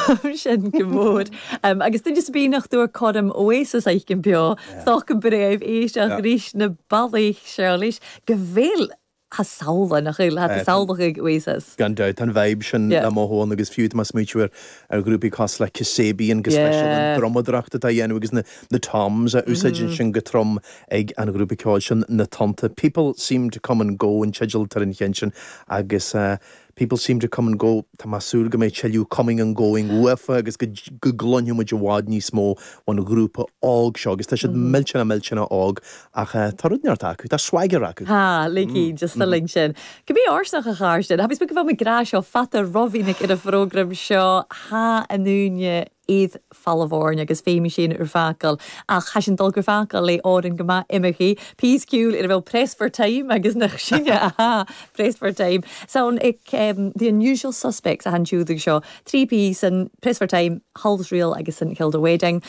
sin gomód. Agus dyn jyst bí nach dúr codam oasis eich gyn bio. Stoch yn bref eisiau grís na balich Shirley. Gyfeil ha saula nach il hat saula oasis. Gan dweud, tan vibe sin am ohon agus fiúd mas muituar grúpi cos le Kasabian gus special dromodracht a dhéanú agus na toms a úsagin sin gotrom ag an grúpi cóil sin na tanta. People seem to come and go in chedul tar in sin agus people seem to come and go. Ta masúl go mé cheliú coming and going uefa agus go glonju muid wad ní smó wan grúpa og seo agus ta siad milchena og ach tarud neart acu, ta swagger acu. Ha, ligi, just the link sin. Gybi orsach a charstin. Habis byg fam y gra seo fatar rofinig yn y program seo ha anúne iad fallafórne agus féimi sin facail ach hasin dul gur facail le ádan goma imimechi Peace Cúil bhfuil press for time agus nach sinne press for time. So The Unusual Suspects a han siúdig seo 3 piece and press for time Halls Real agus an Kilda Wedding